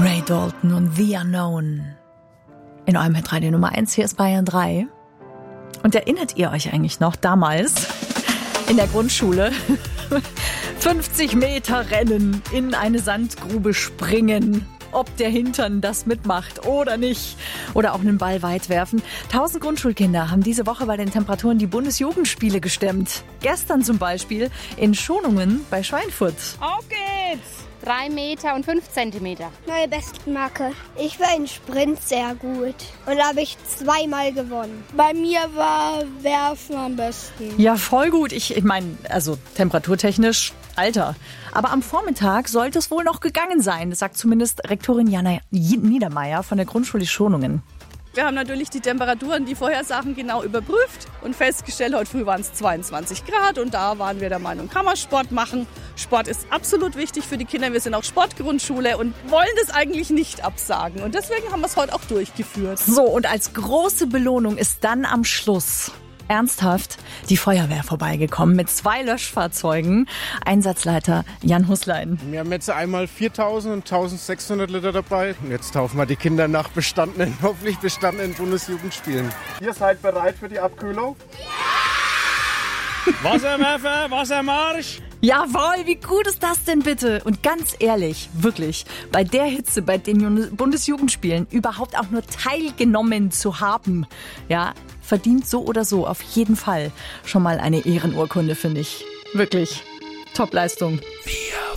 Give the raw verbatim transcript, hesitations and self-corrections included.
Ray Dalton und The Unknown. In eurem Hitradio Nummer eins, hier ist Bayern drei. Und erinnert ihr euch eigentlich noch damals in der Grundschule? fünfzig Meter rennen, in eine Sandgrube springen, ob der Hintern das mitmacht oder nicht. Oder auch einen Ball weit werfen. Tausend Grundschulkinder haben diese Woche bei den Temperaturen die Bundesjugendspiele gestemmt. Gestern zum Beispiel in Schonungen bei Schweinfurt. Auf geht's! Drei Meter und fünf Zentimeter. Neue Bestmarke. Ich war in Sprint sehr gut. Und da habe ich zweimal gewonnen. Bei mir war Werfen am besten. Ja, voll gut. Ich, ich meine, also temperaturtechnisch, Alter. Aber am Vormittag sollte es wohl noch gegangen sein. Das sagt zumindest Rektorin Jana Niedermeyer von der Grundschule Schonungen. Wir haben natürlich die Temperaturen, die Vorhersagen genau überprüft und festgestellt, heute früh waren es zweiundzwanzig Grad und da waren wir der Meinung, kann man Sport machen. Sport ist absolut wichtig für die Kinder. Wir sind auch Sportgrundschule und wollen das eigentlich nicht absagen. Und deswegen haben wir es heute auch durchgeführt. So, und als große Belohnung ist dann am Schluss ernsthaft die Feuerwehr vorbeigekommen mit zwei Löschfahrzeugen. Einsatzleiter Jan Huslein. Wir haben jetzt einmal viertausend und eintausendsechshundert Liter dabei. Und jetzt taufen wir die Kinder nach bestandenen, hoffentlich bestandenen Bundesjugendspielen. Ihr seid bereit für die Abkühlung? Ja! Wasserwerfer, Wassermarsch! Jawohl, wie gut ist das denn bitte? Und ganz ehrlich, wirklich, bei der Hitze, bei den Bundesjugendspielen überhaupt auch nur teilgenommen zu haben, ja, verdient so oder so auf jeden Fall schon mal eine Ehrenurkunde, finde ich. Wirklich, Top-Leistung.